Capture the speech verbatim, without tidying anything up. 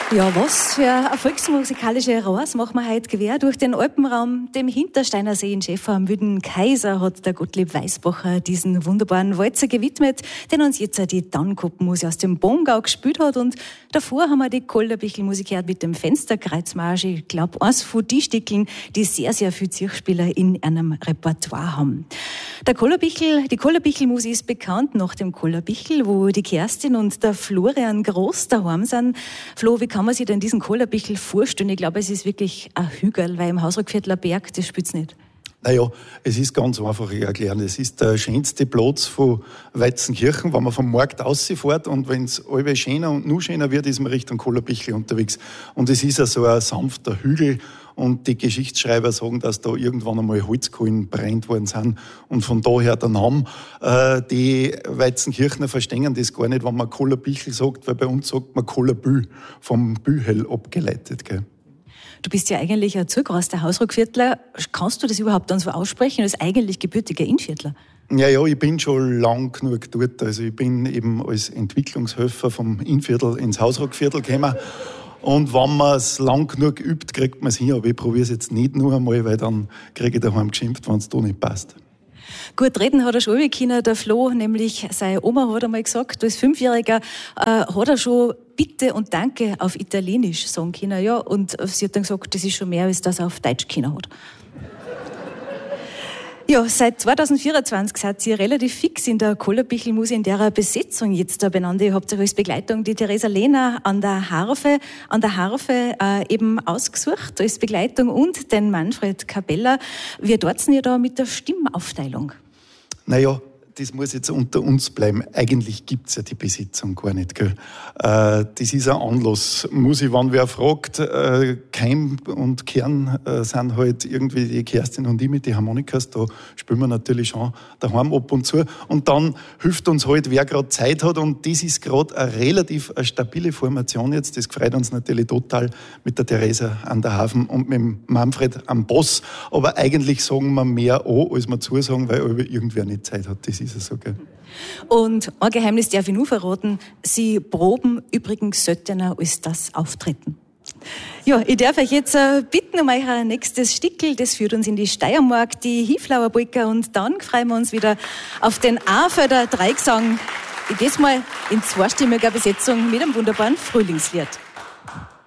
Ja, was für eine volksmusikalische Reise machen wir heute quer durch den Alpenraum. Dem Hintersteiner See in Schäfer am Wüden Kaiser hat der Gottlieb Weisbacher diesen wunderbaren Walzer gewidmet, den uns jetzt die Tannenkoppmusik aus dem Bongau gespielt hat. Und davor haben wir die Kollerbichl-Musik gehört mit dem Fensterkreuzmarsch. Ich glaube, eins von die Stückeln, die sehr, sehr viele Zirchspieler in einem Repertoire haben. Der Kollerbichl, die Kollerbichl-Musik ist bekannt nach dem Kollerbichl, wo die Kerstin und der Florian Groß daheim sind. Flo, wie kann man sich denn diesen Kollerbichl vorstellen? Ich glaube, es ist wirklich ein Hügel, weil im Hausruckviertler Berg, das spürt's nicht. Naja, es ist ganz einfach erklären. Es ist der schönste Platz von Weizenkirchen, wenn man vom Markt rausfährt und wenn es alle schöner und nur schöner wird, ist man Richtung Kollerbichl unterwegs. Und es ist ja so ein sanfter Hügel und die Geschichtsschreiber sagen, dass da irgendwann einmal Holzkohlen brennt worden sind und von daher der Name. Äh, die Weizenkirchner verstehen das gar nicht, wenn man Kollerbichl sagt, weil bei uns sagt man Kollerbühl, vom Bühel abgeleitet, gell. Du bist ja eigentlich ein zugereister Hausruckviertler. Kannst du das überhaupt dann so aussprechen als eigentlich gebürtiger Innviertler? Ja, ja, ich bin schon lang genug dort. Also ich bin eben als Entwicklungshelfer vom Innviertel ins Hausruckviertel gekommen. Und wenn man es lang genug übt, kriegt man es hin. Aber ich probiere es jetzt nicht nur einmal, weil dann kriege ich daheim geschimpft, wenn es da nicht passt. Gut, reden hat er schon können, der Flo, nämlich seine Oma hat einmal gesagt, als Fünfjähriger äh, hat er schon Bitte und Danke auf Italienisch sagen können, ja, und sie hat dann gesagt, das ist schon mehr, als das er auf Deutsch können hat. Ja, seit zweitausendvierundzwanzig seid ihr relativ fix in der Kollerbichl-Musik, in der Besetzung jetzt da benannt. Ihr habt euch als Begleitung die Theresa Lehner an der Harfe, an der Harfe äh, eben ausgesucht als Begleitung und den Manfred Capella. Wie dort's ihr da mit der Stimmaufteilung? Naja, das muss jetzt unter uns bleiben. Eigentlich gibt's ja die Besetzung gar nicht, gell? Äh, das ist ein Anlass. Muss ich, wenn wer fragt, äh, Keim und Kern äh, sind halt irgendwie die Kerstin und ich mit den Harmonikas. Da spielen wir natürlich schon daheim ab und zu. Und dann hilft uns halt, wer gerade Zeit hat. Und das ist gerade eine relativ eine stabile Formation jetzt. Das freut uns natürlich total mit der Theresa an der Hafen und mit dem Manfred am Bass. Aber eigentlich sagen wir mehr an, als wir zusagen, weil irgendwer nicht Zeit hat. Das ist es so, gell? Und ein Geheimnis darf ich nur verraten, Sie proben übrigens seltener als das Auftreten. Ja, ich darf euch jetzt bitten um euer nächstes Stickel, das führt uns in die Steiermark, die Hieflauer Polka, und dann freuen wir uns wieder auf den Afelder Dreigesang, diesmal in zweistimmiger Besetzung mit einem wunderbaren Frühlingslied.